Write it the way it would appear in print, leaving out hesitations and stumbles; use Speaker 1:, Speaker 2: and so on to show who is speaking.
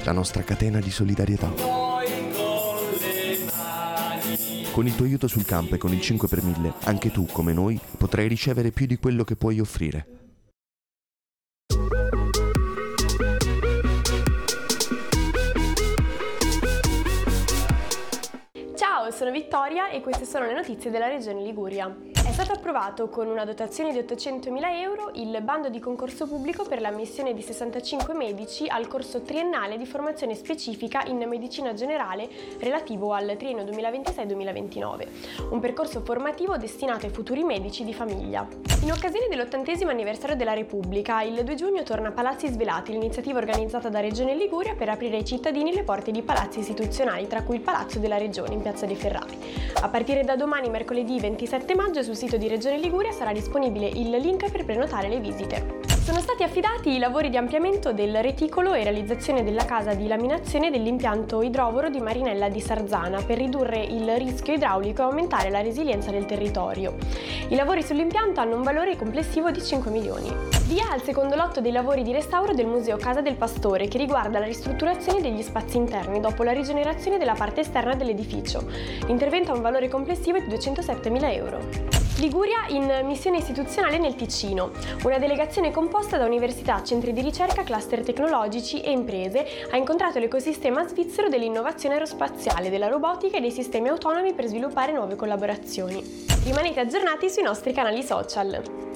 Speaker 1: la nostra catena di solidarietà. Con il tuo aiuto sul campo e con il 5 per 1000, anche tu, come noi, potrai ricevere più di quello che puoi offrire.
Speaker 2: Ciao, sono Vittoria e queste sono le notizie della Regione Liguria. È stato approvato con una dotazione di 800.000 euro il bando di concorso pubblico per l'ammissione di 65 medici al corso triennale di formazione specifica in medicina generale relativo al triennio 2026-2029, un percorso formativo destinato ai futuri medici di famiglia. In occasione dell'80° anniversario della Repubblica, il 2 giugno torna a Palazzi Svelati, l'iniziativa organizzata da Regione Liguria per aprire ai cittadini le porte di palazzi istituzionali, tra cui il Palazzo della Regione in Piazza dei Ferrari. A partire da domani, mercoledì 27 maggio, sul sito di Regione Liguria sarà disponibile il link per prenotare le visite. Sono stati affidati i lavori di ampliamento del reticolo e realizzazione della casa di laminazione dell'impianto idrovoro di Marinella di Sarzana per ridurre il rischio idraulico e aumentare la resilienza del territorio. I lavori sull'impianto hanno un valore complessivo di 5 milioni. Via al secondo lotto dei lavori di restauro del Museo Casa del Pastore, che riguarda la ristrutturazione degli spazi interni dopo la rigenerazione della parte esterna dell'edificio. L'intervento ha un valore complessivo di 207.000 euro. Liguria in missione istituzionale nel Ticino. Una delegazione composta da università, centri di ricerca, cluster tecnologici e imprese ha incontrato l'ecosistema svizzero dell'innovazione aerospaziale, della robotica e dei sistemi autonomi per sviluppare nuove collaborazioni. Rimanete aggiornati sui nostri canali social.